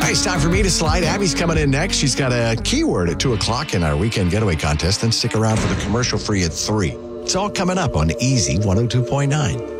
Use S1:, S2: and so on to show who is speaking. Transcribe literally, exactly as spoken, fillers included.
S1: right, it's time for me to slide. Abby's coming in next. She's got a keyword at two o'clock in our weekend getaway contest. Then stick around for the commercial free at three. It's all coming up on Easy one oh two point nine.